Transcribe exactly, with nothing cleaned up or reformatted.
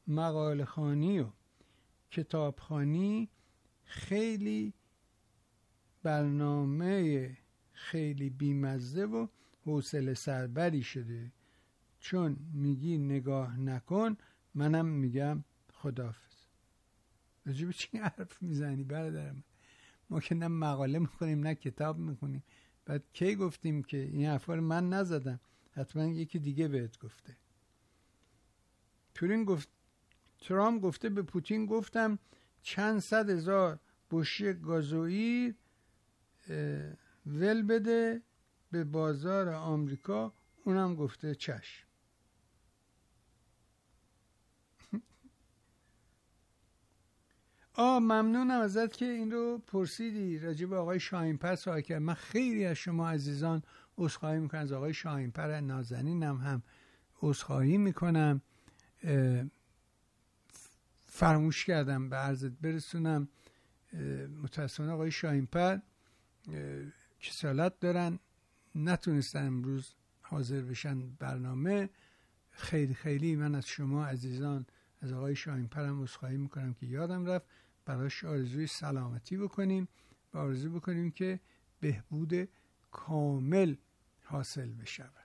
مقاله خوانی و کتاب خوانی خیلی برنامه خیلی بیمزه و حوصله سربری شده، چون میگی نگاه نکن، منم میگم خداحافظ. راجب چی حرف میزنی برادرم؟ ما که نه مقاله میخونیم نه کتاب میخونیم. بعد کی گفتیم که این حرفا رو من نزدم؟ حتما یکی دیگه بهت گفته. پورین گفت ترامپ گفته به پوتین گفتم چند صد هزار بشکه گازوئیل ول بده به بازار آمریکا، اونم گفته چشم. آه ممنونم ازت که این رو پرسیدی راجع به آقای شاهین‌پر سوال کرد. من خیلی از شما عزیزان عذرخواهی میکنم، از آقای شاهین‌پر نازنینم هم عذرخواهی میکنم. فراموش کردم به عرضت برسونم. متاسفانه آقای شاهین‌پر کسالت دارن، نتونستن امروز حاضر بشن برنامه. خیلی خیلی من از شما عزیزان، از آقای شاهین‌پر هم عذرخواهی میکنم که یادم رفت براش آرزوی سلامتی بکنیم و آرزو بکنیم که بهبود کامل حاصل بشه.